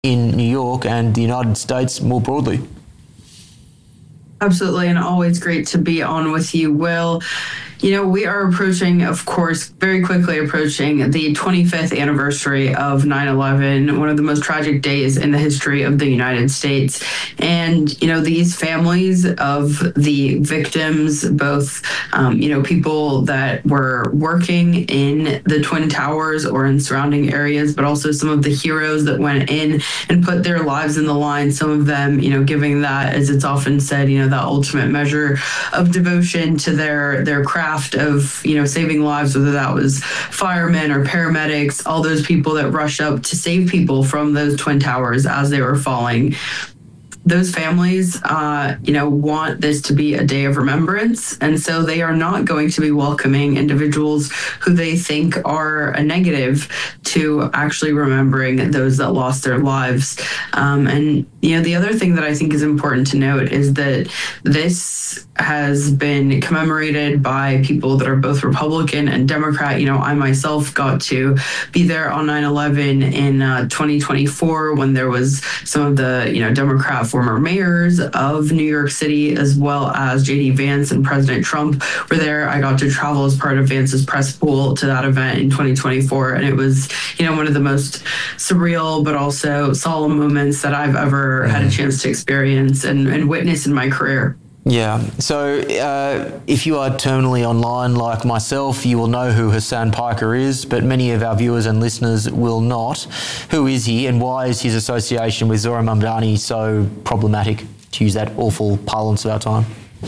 in New York and the United States more broadly. Absolutely, and always great to be on with you, Will. We are approaching, of course, very quickly approaching the 25th anniversary of 9/11, one of the most tragic days in the history of the United States. And, these families of the victims, both, people that were working in the Twin Towers or in surrounding areas, but also some of the heroes that went in and put their lives in the line, some of them, giving that, as it's often said, that ultimate measure of devotion to their craft of saving lives, whether that was firemen or paramedics, all those people that rush up to save people from those Twin Towers as they were falling. Those families, want this to be a day of remembrance. And so they are not going to be welcoming individuals who they think are a negative to actually remembering those that lost their lives. The other thing that I think is important to note is that this has been commemorated by people that are both Republican and Democrat. I myself got to be there on 9/11 in 2024 when there was some of the, Democrat former mayors of New York City, as well as J.D. Vance and President Trump were there. I got to travel as part of Vance's press pool to that event in 2024. And it was, one of the most surreal, but also solemn moments that I've ever had a chance to experience and witness in my career. Yeah. So if you are terminally online like myself, you will know who Hassan Piker is, but many of our viewers and listeners will not. Who is he, and why is his association with Zohran Mamdani so problematic, to use that awful parlance of our time?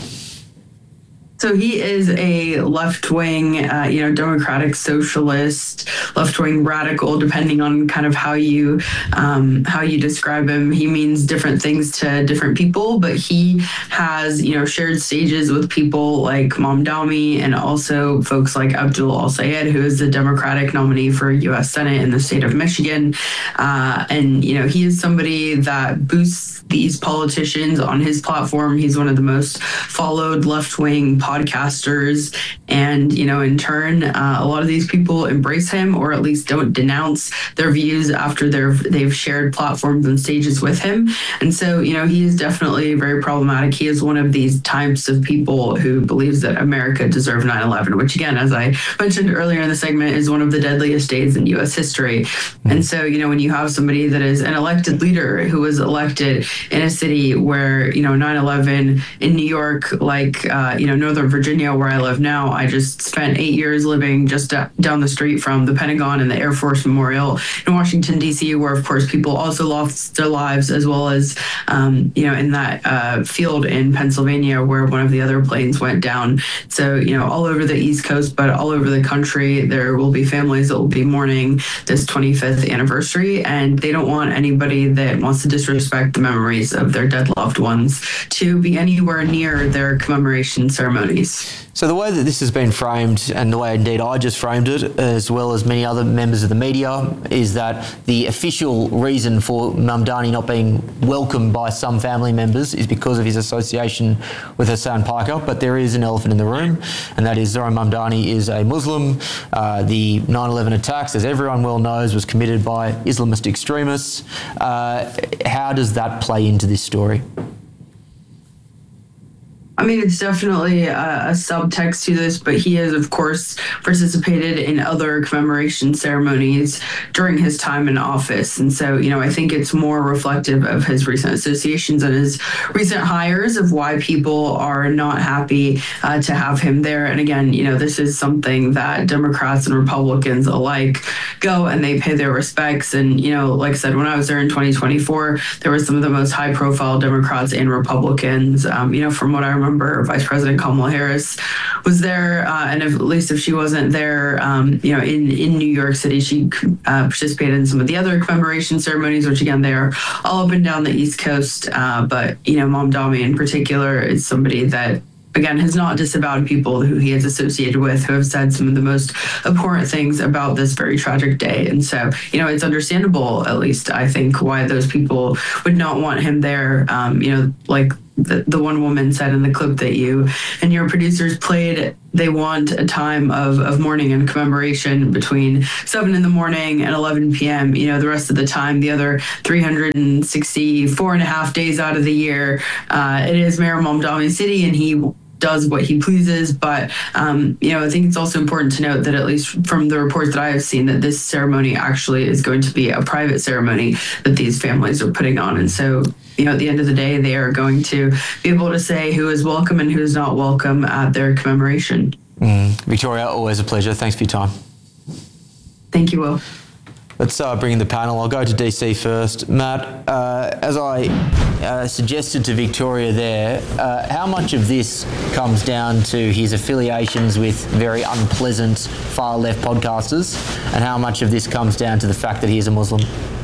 So he is a left-wing, democratic socialist, left-wing radical, depending on kind of how you describe him. He means different things to different people, but he has, shared stages with people like Mamdani and also folks like Abdul Al-Sayed, who is the Democratic nominee for U.S. Senate in the state of Michigan. He is somebody that boosts these politicians on his platform. He's one of the most followed left-wing podcasters. And, in turn, a lot of these people embrace him, or at least don't denounce their views after they've shared platforms and stages with him. And so, he is definitely very problematic. He is one of these types of people who believes that America deserved 9/11, which, again, as I mentioned earlier in the segment, is one of the deadliest days in U.S. history. And so, when you have somebody that is an elected leader who was elected in a city where, 9/11 in New York, like, Northern Virginia, where I live now, I just spent 8 years living just down the street from the Pentagon and the Air Force Memorial in Washington, D.C., where, of course, people also lost their lives, as well as, in that field in Pennsylvania where one of the other planes went down. So, all over the East Coast, but all over the country, there will be families that will be mourning this 25th anniversary, and they don't want anybody that wants to disrespect the memories of their dead loved ones to be anywhere near their commemoration ceremonies. So the way that this has been framed, and the way indeed I just framed it, as well as many other members of the media, is that the official reason for Mamdani not being welcomed by some family members is because of his association with Hassan Piker. But there is an elephant in the room, and that is Zohran Mamdani is a Muslim. The 9/11 attacks, as everyone well knows, was committed by Islamist extremists. How does that play into this story? I mean, it's definitely a subtext to this, but he has, of course, participated in other commemoration ceremonies during his time in office. And so, I think it's more reflective of his recent associations and his recent hires of why people are not happy to have him there. And again, this is something that Democrats and Republicans alike go and they pay their respects. And, like I said, when I was there in 2024, there were some of the most high-profile Democrats and Republicans, from what I remember, Vice President Kamala Harris was there, and at least if she wasn't there, in New York City, she participated in some of the other commemoration ceremonies, which again, they're all up and down the East Coast. But Mamdani in particular is somebody that, again, has not disavowed people who he is associated with, who have said some of the most abhorrent things about this very tragic day. And so, it's understandable, at least I think, why those people would not want him there. Like the one woman said in the clip that you and your producers played, they want a time of mourning and commemoration between 7 in the morning and 11 p.m. You know, the rest of the time, the other 364 and a half days out of the year, it is Mayor Mamdani's city, and he does what he pleases. But, I think it's also important to note that, at least from the reports that I have seen, that this ceremony actually is going to be a private ceremony that these families are putting on. And so, at the end of the day, they are going to be able to say who is welcome and who is not welcome at their commemoration. Victoria, always a pleasure. Thanks for your time. Thank you, Will. Let's bring in the panel. I'll go to DC first. Matt, as I suggested to Victoria there, how much of this comes down to his affiliations with very unpleasant far-left podcasters, and how much of this comes down to the fact that he is a Muslim?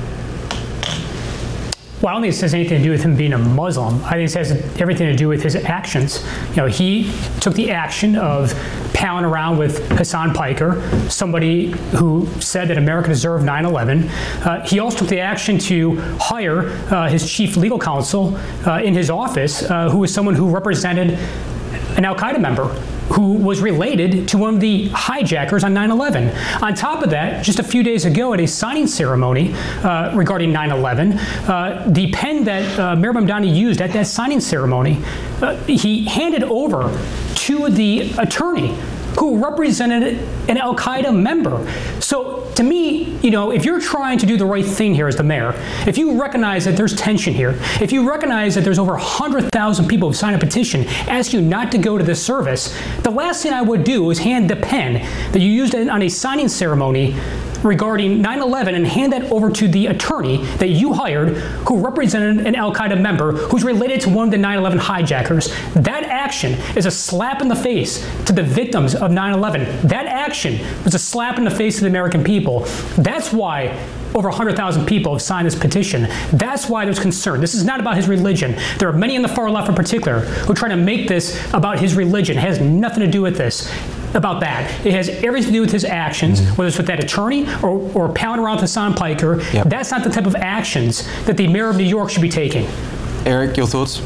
Well, I don't think this has anything to do with him being a Muslim. I think this has everything to do with his actions. He took the action of palling around with Hassan Piker, somebody who said that America deserved 9/11. He also took the action to hire his chief legal counsel in his office, who was someone who represented an Al-Qaeda member who was related to one of the hijackers on 9/11. On top of that, just a few days ago at a signing ceremony regarding 9/11, the pen that Mayor Mamdani used at that signing ceremony, he handed over to the attorney who represented an Al-Qaeda member. So to me, if you're trying to do the right thing here as the mayor, if you recognize that there's tension here, if you recognize that there's over 100,000 people who've signed a petition asking you not to go to this service, the last thing I would do is hand the pen that you used on a signing ceremony regarding 9/11 and hand that over to the attorney that you hired who represented an Al-Qaeda member who's related to one of the 9/11 hijackers. That action is a slap in the face to the victims of 9/11. That action was a slap in the face to the American people. That's why over 100,000 people have signed this petition. That's why there's concern. This is not about his religion. There are many in the far left in particular who try to make this about his religion. It has nothing to do with this. About that. It has everything to do with his actions, whether it's with that attorney or pounding around with Hassan Piker. Yep. That's not the type of actions that the mayor of New York should be taking. Eric, your thoughts?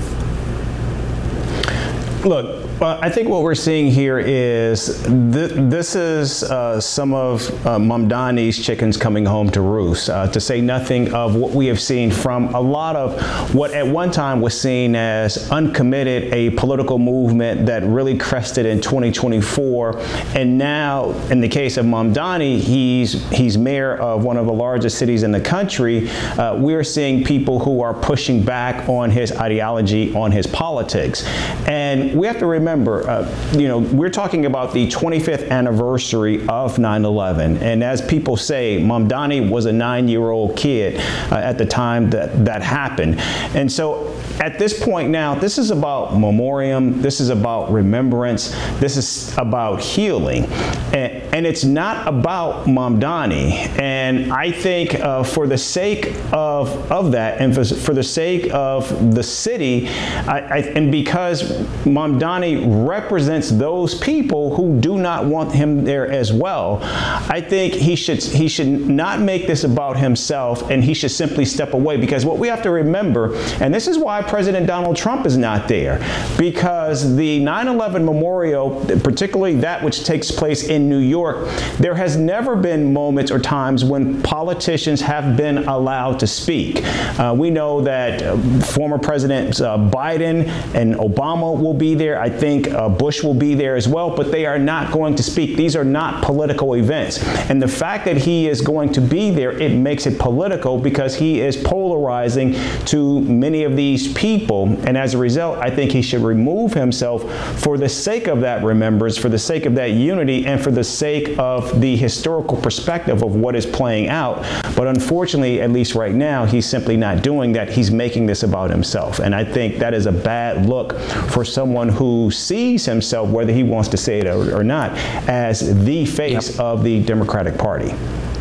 Look, I think what we're seeing here is this is some of Mamdani's chickens coming home to roost, to say nothing of what we have seen from a lot of what at one time was seen as uncommitted, a political movement that really crested in 2024. And now, in the case of Mamdani, he's mayor of one of the largest cities in the country. We're seeing people who are pushing back on his ideology, on his politics. And we have to remember, we're talking about the 25th anniversary of 9/11. And as people say, Mamdani was a 9-year-old kid at the time that happened. And so at this point now, this is about memoriam. This is about remembrance. This is about healing. And it's not about Mamdani. And I think for the sake of that, and for the sake of the city, and because Mamdani represents those people who do not want him there as well, I think he should not make this about himself, and he should simply step away. Because what we have to remember, and this is why President Donald Trump is not there, because the 9/11 memorial, particularly that which takes place in New York, there has never been moments or times when politicians have been allowed to speak. We know that former Presidents Biden and Obama will be there. I think Bush will be there as well, but they are not going to speak. These are not political events. And the fact that he is going to be there, it makes it political because he is polarizing to many of these people. And as a result, I think he should remove himself for the sake of that remembrance, for the sake of that unity, and for the sake of the historical perspective of what is playing out. But unfortunately, at least right now, he's simply not doing that. He's making this about himself. And I think that is a bad look for someone who sees himself, whether he wants to say it or not, as the face of the Democratic Party.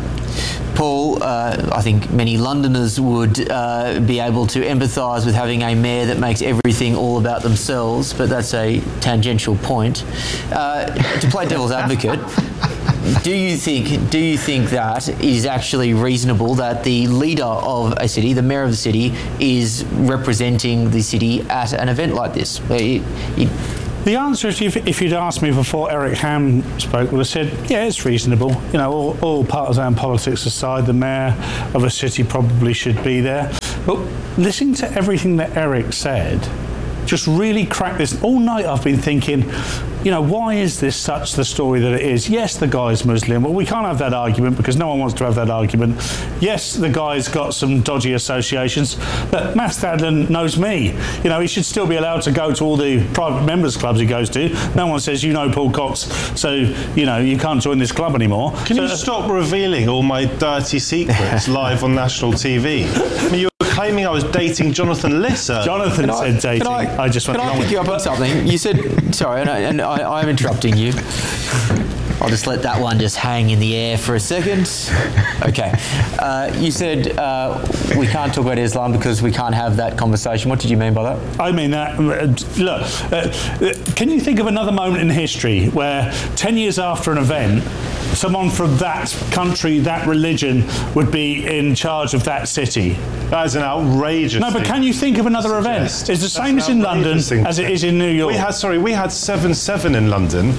Paul, I think many Londoners would be able to empathise with having a mayor that makes everything all about themselves, but that's a tangential point. To play devil's advocate, do you think that it is actually reasonable that the leader of a city, the mayor of the city, is representing the city at an event like this? The answer is, if you'd asked me before Eric Ham spoke, would have said, yeah, it's reasonable. You know, all partisan politics aside, the mayor of a city probably should be there. But listening to everything that Eric said just really cracked this. All night I've been thinking, you know, why is this such the story that it is? Yes, the guy's Muslim. Well, we can't have that argument because no one wants to have that argument. Yes, the guy's got some dodgy associations, but Matt Stadlen knows me. You know, he should still be allowed to go to all the private members clubs he goes to. No one says, you know, Paul Cox, so, you know, you can't join this club anymore. Can you stop revealing all my dirty secrets live on national TV? I mean, you were claiming I was dating Jonathan Lisser. Jonathan said dating. I just went along with it. Can I pick you up on something? You said, sorry, and I'm interrupting you. I'll just let that one just hang in the air for a second. Okay. You said we can't talk about Islam because we can't have that conversation. What did you mean by that? I mean that, look, can you think of another moment in history where 10 years after an event, someone from that country, that religion, would be in charge of that city? That is an outrageous No, but can you think of another event? It's the same as in London as it is in New York. We had 7/7 in London.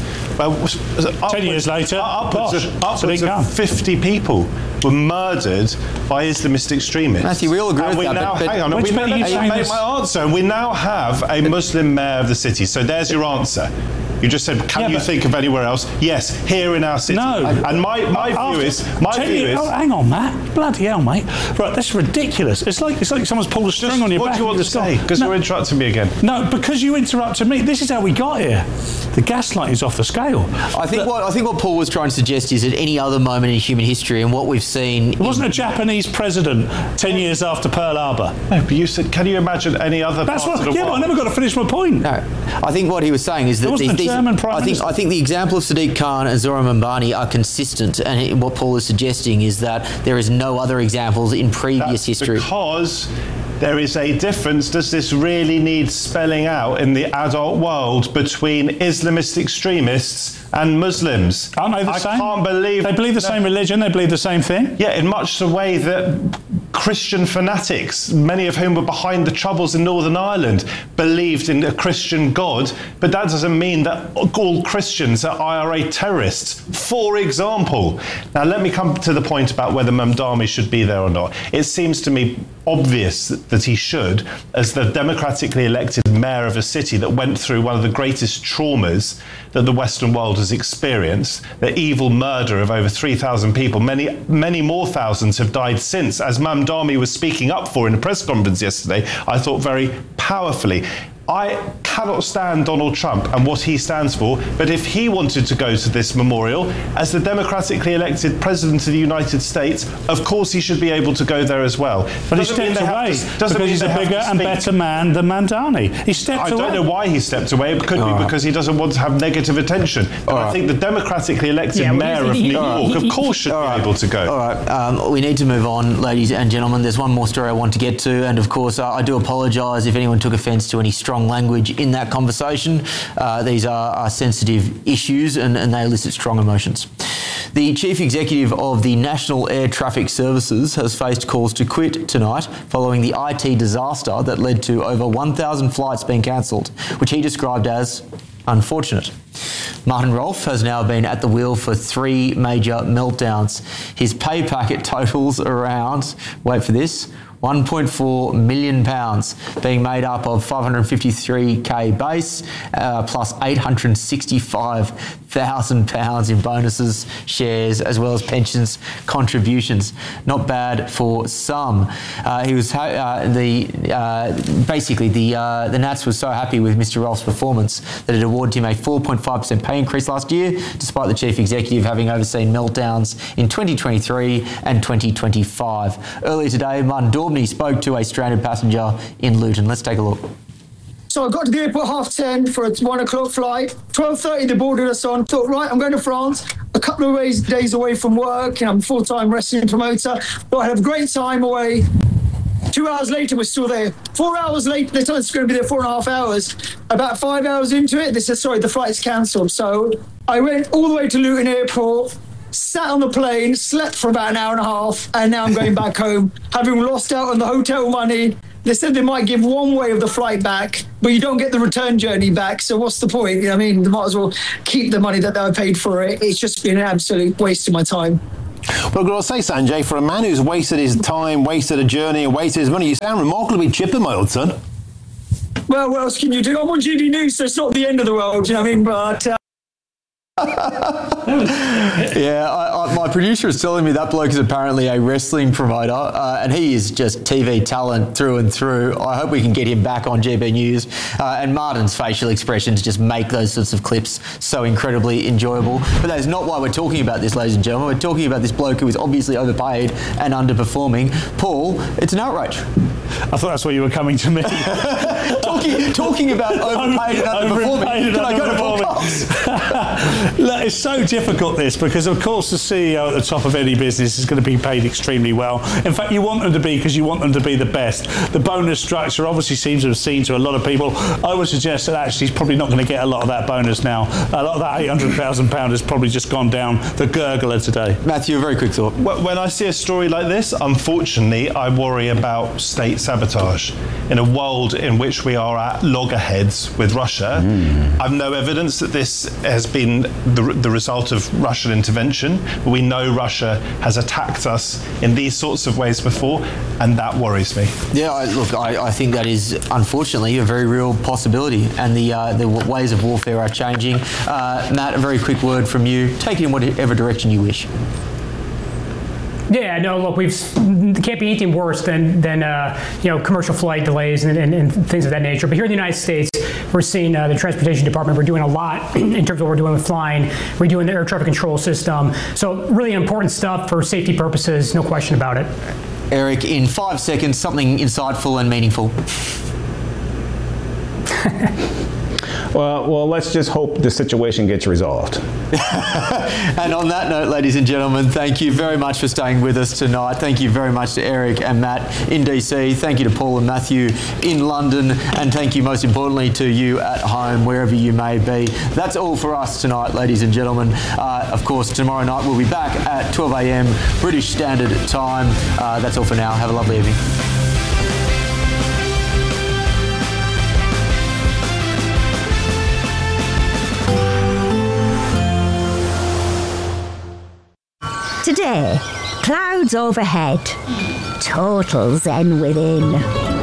10 years later, upwards of 50 people were murdered by Islamist extremists. Matthew, we all agree with that. Hang on, which bit are you saying make my answer. We now have a Muslim mayor of the city. So there's your answer. You just said, can you think of anywhere else? Yes, here in our city. No. And my view is... Oh, hang on, Matt. Bloody hell, mate. Right, that's ridiculous. It's like someone's pulled a string on your back. What do you want to say? Because you're interrupting me again. No, because you interrupted me. This is how we got here. The gaslighting is off the scale. I think what Paul was trying to suggest is at any other moment in human history, and what we've seen... It wasn't a Japanese president 10 years after Pearl Harbor. No, but you said, can you imagine any other part of the world? Yeah, but I never got to finish my point. No, I think what he was saying is that I think the example of Sadiq Khan and Zohran Mamdani are consistent, and what Paul is suggesting is that there is no other examples in previous history. Because there is a difference. Does this really need spelling out in the adult world between Islamist extremists and Muslims? Aren't they the same? I can't believe... They believe the same religion, they believe the same thing. Yeah, in much the way that Christian fanatics, many of whom were behind the Troubles in Northern Ireland, believed in a Christian God, but that doesn't mean that all Christians are IRA terrorists, for example. Now, let me come to the point about whether Mamdani should be there or not. It seems to me obvious that he should, as the democratically elected mayor of a city that went through one of the greatest traumas that the Western world has experienced, the evil murder of over 3,000 people. Many more thousands have died since, as Mamdani was speaking up for in a press conference yesterday, I thought very powerfully. I cannot stand Donald Trump and what he stands for, but if he wanted to go to this memorial as the democratically elected president of the United States, of course he should be able to go there as well. But he stepped away because he's a bigger and better man than Mamdani. He stepped away. I don't know why he stepped away. It could be because he doesn't want to have negative attention. But I think the democratically elected mayor of New York, of course, should be able to go. All right, we need to move on, ladies and gentlemen. There's one more story I want to get to, and of course, I do apologise if anyone took offence to any strong language in that conversation. These are sensitive issues and they elicit strong emotions. The chief executive of the National Air Traffic Services has faced calls to quit tonight following the IT disaster that led to over 1,000 flights being cancelled, which he described as unfortunate. Martin Rolfe has now been at the wheel for 3 major meltdowns. His pay packet totals around, wait for this, £1.4 million, being made up of £553k base plus £865,000 in bonuses, shares, as well as pensions contributions. Not bad for some. He was basically the Nats was so happy with Mr. Rolfe's performance that it awarded him a 4.5% pay increase last year, despite the chief executive having overseen meltdowns in 2023 and 2025. Earlier today, Martin Daubney spoke to a stranded passenger in Luton. Let's take a look. So I got to the airport 10:30 for a 1 o'clock flight. 12:30 they boarded us on. Thought, right, I'm going to France. A couple of days away from work. I'm a full-time wrestling promoter. Thought I'd have a great time away. 2 hours later, we're still there. 4 hours later, they told us it's going to be there 4.5 hours. About 5 hours into it, they said, sorry, the flight's cancelled. So I went all the way to Luton Airport, sat on the plane, slept for about an hour and a half, and now I'm going back home, having lost out on the hotel money. They said they might give one way of the flight back, but you don't get the return journey back. So what's the point? I mean, they might as well keep the money that I paid for it. It's just been an absolute waste of my time. Well, I've got to say, Sanjay, for a man who's wasted his time, wasted a journey, and wasted his money, you sound remarkably chipper, my old son. Well, what else can you do? I'm on GB News, so it's not the end of the world, you know what I mean? But... Yeah, my producer is telling me that bloke is apparently a wrestling promoter, and he is just TV talent through and through. I hope we can get him back on GB News. And Martin's facial expressions just make those sorts of clips so incredibly enjoyable. But that is not why we're talking about this, ladies and gentlemen. We're talking about this bloke who is obviously overpaid and underperforming. Paul, it's an outrage. I thought that's where you were coming to me. talking about overpaid and underperforming. Can I go to Paul Cox? Look, it's so difficult, this, because of course the CEO at the top of any business is going to be paid extremely well. In fact, you want them to be, because you want them to be the best. The bonus structure obviously seems to have seen to a lot of people. I would suggest that actually he's probably not going to get a lot of that bonus now. A lot of that £800,000 has probably just gone down the gurgler today. Matthew, a very quick thought. When I see a story like this, unfortunately, I worry about state sabotage. In a world in which we are at loggerheads with Russia, I've no evidence that this has been the result of Russian intervention. We know Russia has attacked us in these sorts of ways before, and that worries me. Yeah, I think that is unfortunately a very real possibility, and the ways of warfare are changing. Matt, a very quick word from you. Take it in whatever direction you wish. Yeah, no, look, can't be anything worse than commercial flight delays and things of that nature. But here in the United States, we're seeing the Transportation Department, we're doing a lot in terms of what we're doing with flying. We're doing the air traffic control system. So really important stuff for safety purposes, no question about it. Eric, in 5 seconds, something insightful and meaningful. Well, let's just hope the situation gets resolved. And on that note, ladies and gentlemen, thank you very much for staying with us tonight. Thank you very much to Eric and Matt in DC. Thank you to Paul and Matthew in London. And thank you most importantly to you at home, wherever you may be. That's all for us tonight, ladies and gentlemen. Of course, tomorrow night we'll be back at 12 a.m. British Standard Time. That's all for now. Have a lovely evening. Today, clouds overhead, total zen within.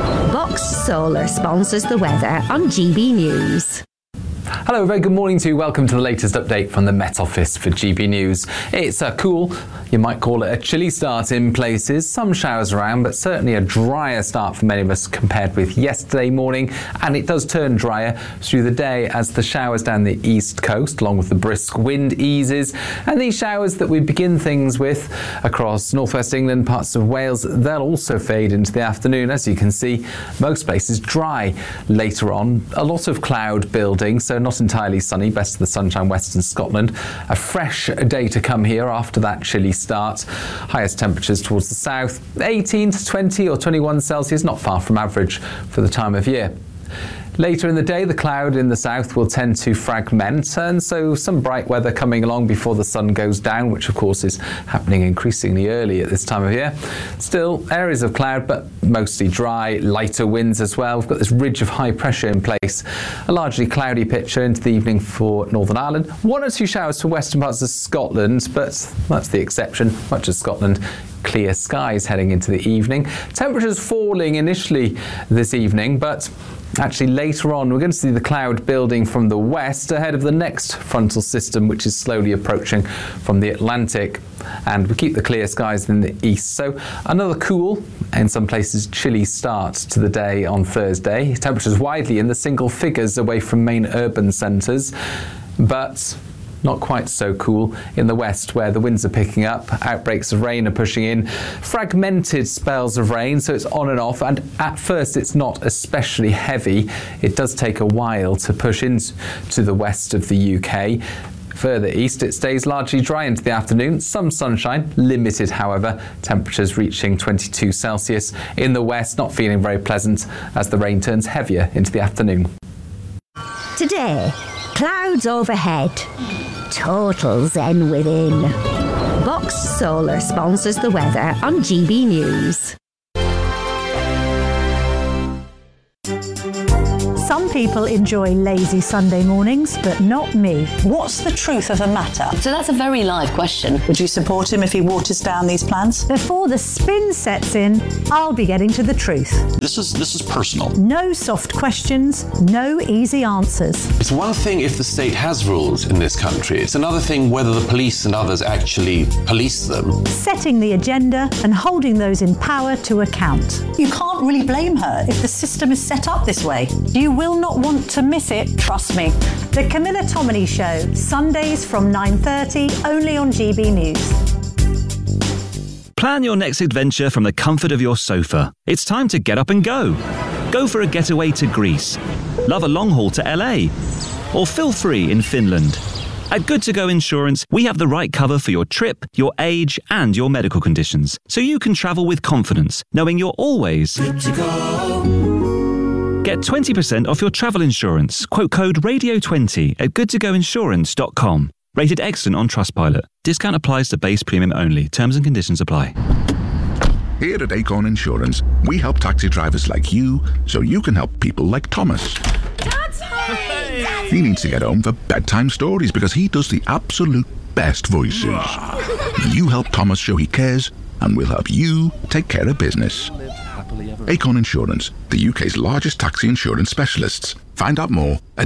Box Solar sponsors the weather on GB News. Hello, very good morning to you. Welcome to the latest update from the Met Office for GB News. It's a cool, you might call it a chilly start in places. Some showers around, but certainly a drier start for many of us compared with yesterday morning. And it does turn drier through the day as the showers down the east coast, along with the brisk wind, eases. And these showers that we begin things with across northwest England, parts of Wales, they'll also fade into the afternoon. As you can see, most places dry later on. A lot of cloud building, so not entirely sunny, best of the sunshine western Scotland. A fresh day to come here after that chilly start. Highest temperatures towards the south, 18 to 20 or 21 Celsius, not far from average for the time of year. Later in the day, the cloud in the south will tend to fragment, and so some bright weather coming along before the sun goes down, which of course is happening increasingly early at this time of year. Still, areas of cloud, but mostly dry, lighter winds as well. We've got this ridge of high pressure in place. A largely cloudy picture into the evening for Northern Ireland. 1 or 2 showers for western parts of Scotland, but that's the exception. Much of Scotland, clear skies heading into the evening. Temperatures falling initially this evening, but actually later on we're going to see the cloud building from the west ahead of the next frontal system, which is slowly approaching from the Atlantic, and we keep the clear skies in the east. So another cool, in some places chilly start to the day on Thursday. Temperatures widely in the single figures away from main urban centres, but not quite so cool in the west, where the winds are picking up, outbreaks of rain are pushing in, fragmented spells of rain, so it's on and off, and at first it's not especially heavy. It does take a while to push into the west of the UK. Further east, it stays largely dry into the afternoon. Some sunshine, limited however, temperatures reaching 22 Celsius. In the west, not feeling very pleasant as the rain turns heavier into the afternoon. Today, clouds overhead, total zen within. Solar sponsors the weather on GB News. Some people enjoy lazy Sunday mornings, but not me. What's the truth of the matter? So that's a very live question. Would you support him if he waters down these plans? Before the spin sets in, I'll be getting to the truth. This is personal. No soft questions, no easy answers. It's one thing if the state has rules in this country. It's another thing whether the police and others actually police them. Setting the agenda and holding those in power to account. You can't really blame her if the system is set up this way. You will not want to miss it, trust me. The Camilla Tominey Show, Sundays from 9:30, only on GB News. Plan your next adventure from the comfort of your sofa. It's time to get up and go. Go for a getaway to Greece. Love a long haul to LA. Or feel free in Finland. At Good To Go Insurance, we have the right cover for your trip, your age, and your medical conditions, so you can travel with confidence, knowing you're always good to go. Get 20% off your travel insurance. Quote code RADIO20 at goodtogoinsurance.com. Rated excellent on Trustpilot. Discount applies to base premium only. Terms and conditions apply. Here at Acorn Insurance, we help taxi drivers like you so you can help people like Thomas. He needs to get home for bedtime stories because he does the absolute best voices. You help Thomas show he cares, and we'll help you take care of business. Acorn Insurance, the UK's largest taxi insurance specialists. Find out more at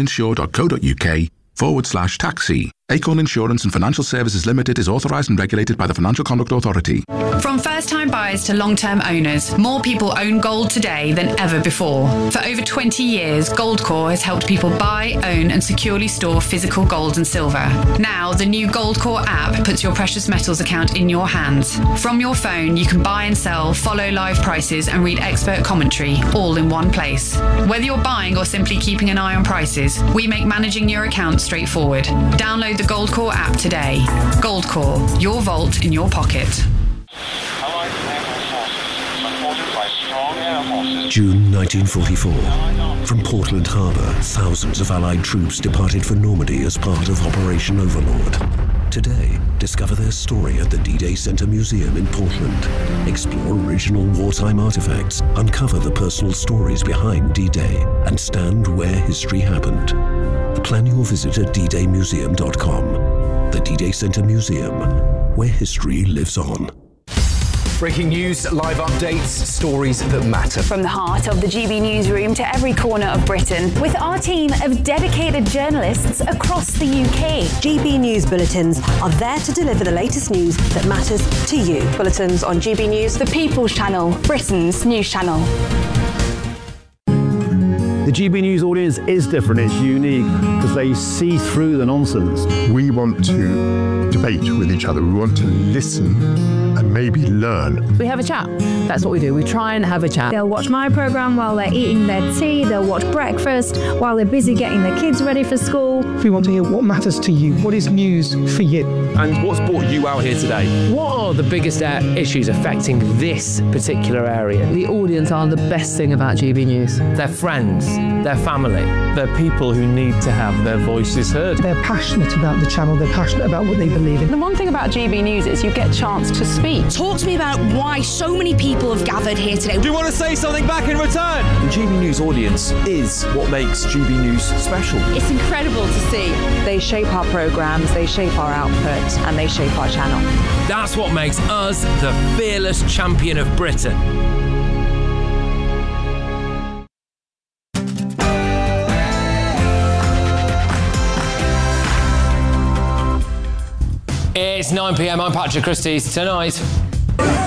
acorninsure.co.uk/taxi. Acorn Insurance and Financial Services Limited is authorised and regulated by the Financial Conduct Authority. From first-time buyers to long-term owners, more people own gold today than ever before. For over 20 years, Goldcore has helped people buy, own and securely store physical gold and silver. Now, the new Goldcore app puts your precious metals account in your hands. From your phone, you can buy and sell, follow live prices and read expert commentary, all in one place. Whether you're buying or simply keeping an eye on prices, we make managing your account straightforward. Download the Goldcore app today. Goldcore, your vault in your pocket. June 1944. From Portland Harbour, thousands of Allied troops departed for Normandy as part of Operation Overlord. Today, discover their story at the D-Day Center Museum in Portland. Explore original wartime artifacts, uncover the personal stories behind D-Day, and stand where history happened. Plan your visit at ddaymuseum.com. The D-Day Center Museum, where history lives on. Breaking news, live updates, stories that matter. From the heart of the GB newsroom to every corner of Britain, with our team of dedicated journalists across the UK. GB News Bulletins are there to deliver the latest news that matters to you. Bulletins on GB News, the People's Channel, Britain's news channel. The GB News audience is different, it's unique, because they see through the nonsense. We want to debate with each other, we want to listen and maybe learn. We have a chat, that's what we do, we try and have a chat. They'll watch my programme while they're eating their tea, they'll watch breakfast while they're busy getting their kids ready for school. We want to hear what matters to you, what is news for you. And what's brought you out here today? What are the biggest issues affecting this particular area? The audience are the best thing about GB News. Their friends, their family. They're people who need to have their voices heard. They're passionate about the channel, they're passionate about what they believe in. The one thing about GB News is you get a chance to speak. Talk to me about why so many people have gathered here today. Do you want to say something back in return? The GB News audience is what makes GB News special. It's incredible to see. They shape our programmes, they shape our output, and they shape our channel. That's what makes us the fearless champion of Britain. It's 9 p.m. I'm Patrick Christys. Tonight,